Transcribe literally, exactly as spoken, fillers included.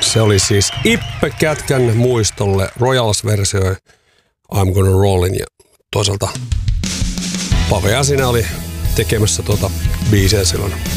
Se oli siis Ippe Kätkän muistolle Royals versioi I'm Gonna Rollin ja toisaalta Pave Asina oli tekemässä tuota biisiä silloin